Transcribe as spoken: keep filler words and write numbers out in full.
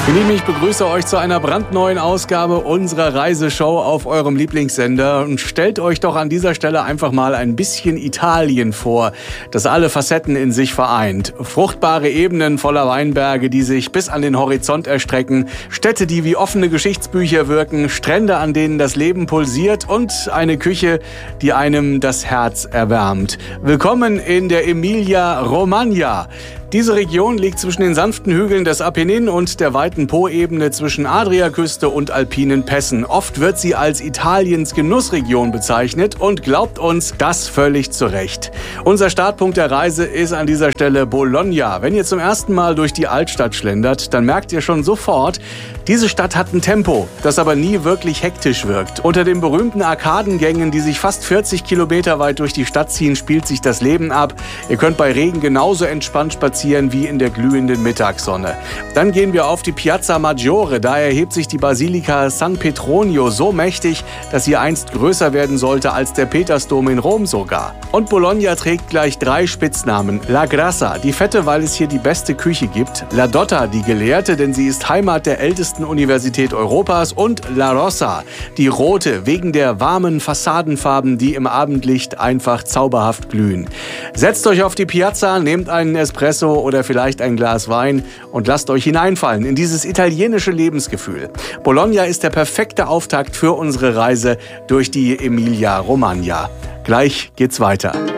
Ihr Lieben, ich begrüße euch zu einer brandneuen Ausgabe unserer Reiseshow auf eurem Lieblingssender und stellt euch doch an dieser Stelle einfach mal ein bisschen Italien vor, das alle Facetten in sich vereint. Fruchtbare Ebenen voller Weinberge, die sich bis an den Horizont erstrecken, Städte, die wie offene Geschichtsbücher wirken, Strände, an denen das Leben pulsiert und eine Küche, die einem das Herz erwärmt. Willkommen in der Emilia-Romagna. Diese Region liegt zwischen den sanften Hügeln des Apennin und der weiten Poebene zwischen Adriaküste und alpinen Pässen. Oft wird sie als Italiens Genussregion bezeichnet und glaubt uns, das völlig zu Recht. Unser Startpunkt der Reise ist an dieser Stelle Bologna. Wenn ihr zum ersten Mal durch die Altstadt schlendert, dann merkt ihr schon sofort, diese Stadt hat ein Tempo, das aber nie wirklich hektisch wirkt. Unter den berühmten Arkadengängen, die sich fast vierzig Kilometer weit durch die Stadt ziehen, spielt sich das Leben ab. Ihr könnt bei Regen genauso entspannt spazieren wie in der glühenden Mittagssonne. Dann gehen wir auf die Piazza Maggiore. Da erhebt sich die Basilika San Petronio so mächtig, dass sie einst größer werden sollte als der Petersdom in Rom sogar. Und Bologna trägt gleich drei Spitznamen. La Grassa, die Fette, weil es hier die beste Küche gibt. La Dotta, die Gelehrte, denn sie ist Heimat der ältesten Universität Europas. Und La Rossa, die Rote, wegen der warmen Fassadenfarben, die im Abendlicht einfach zauberhaft glühen. Setzt euch auf die Piazza, nehmt einen Espresso oder vielleicht ein Glas Wein und lasst euch hineinfallen in dieses italienische Lebensgefühl. Bologna ist der perfekte Auftakt für unsere Reise durch die Emilia-Romagna. Gleich geht's weiter.